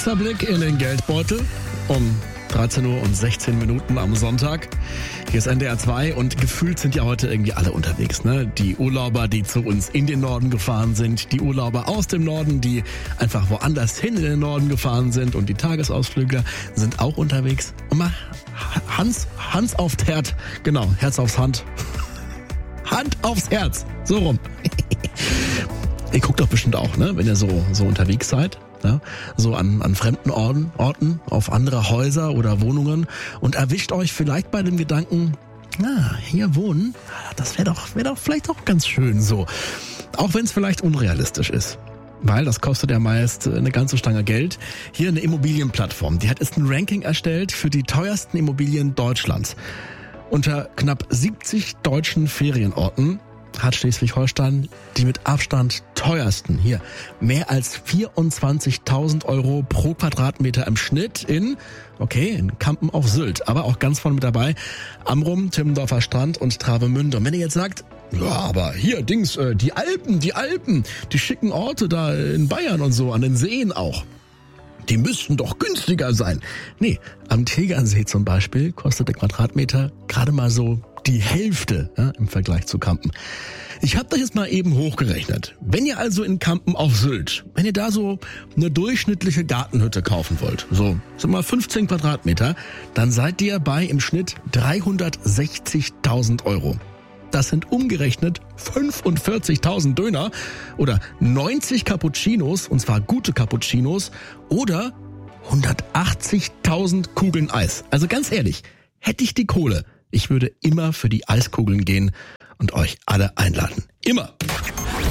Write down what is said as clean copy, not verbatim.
Kurzer Blick in den Geldbeutel um 13 Uhr und 16 Minuten am Sonntag. Hier ist NDR 2 und gefühlt sind ja heute irgendwie alle unterwegs, ne? Die Urlauber, die zu uns in den Norden gefahren sind, die Urlauber aus dem Norden, die einfach woanders hin in den Norden gefahren sind und die Tagesausflügler sind auch unterwegs. Und mal Hans aufs Herd, genau, Herz aufs Hand. Hand aufs Herz, so rum. Ihr guckt doch bestimmt auch, ne, wenn ihr so unterwegs seid. Ja, so an fremden Orten, auf andere Häuser oder Wohnungen und erwischt euch vielleicht bei dem Gedanken, hier wohnen, das wäre doch vielleicht auch ganz schön so. Auch wenn es vielleicht unrealistisch ist. Weil das kostet ja meist eine ganze Stange Geld. Hier eine Immobilienplattform, die hat jetzt ein Ranking erstellt für die teuersten Immobilien Deutschlands. Unter knapp 70 deutschen Ferienorten hat Schleswig-Holstein die mit Abstand teuersten. Hier mehr als 24.000 Euro pro Quadratmeter im Schnitt in Kampen auf Sylt. Aber auch ganz vorne mit dabei Amrum, Timmendorfer Strand und Travemünde. Und wenn ihr jetzt sagt, ja, aber hier, die Alpen, die schicken Orte da in Bayern und so, an den Seen auch. Die müssten doch günstiger sein. Nee, am Tegernsee zum Beispiel kostet der Quadratmeter gerade mal so die Hälfte, ja, im Vergleich zu Kampen. Ich habe das jetzt mal eben hochgerechnet. Wenn ihr also in Kampen auf Sylt, wenn ihr da so eine durchschnittliche Gartenhütte kaufen wollt, so mal 15 Quadratmeter, dann seid ihr bei im Schnitt 360.000 Euro. Das sind umgerechnet 45.000 Döner oder 90 Cappuccinos, und zwar gute Cappuccinos, oder 180.000 Kugeln Eis. Also ganz ehrlich, hätte ich die Kohle, ich würde immer für die Eiskugeln gehen und euch alle einladen. Immer.